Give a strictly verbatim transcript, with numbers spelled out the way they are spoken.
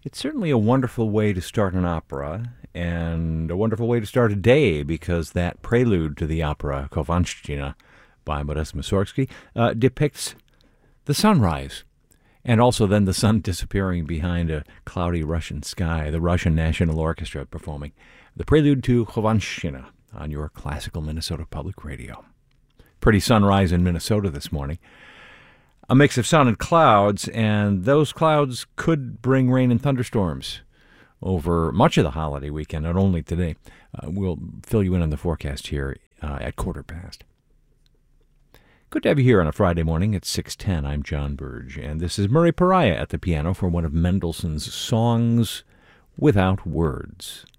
It's certainly a wonderful way to start an opera, and a wonderful way to start a day, because that prelude to the opera Kovanshchina by Modest Mussorgsky uh, depicts the sunrise, and also then the sun disappearing behind a cloudy Russian sky, the Russian National Orchestra performing the prelude to Kovanshchina on your classical Minnesota Public Radio. Pretty sunrise in Minnesota this morning. A mix of sun and clouds, and those clouds could bring rain and thunderstorms over much of the holiday weekend, not only today. Uh, we'll fill you in on the forecast here uh, at quarter past. Good to have you here on a Friday morning at six ten. I'm John Burge, and this is Murray Pariah at the piano for one of Mendelssohn's Songs Without Words.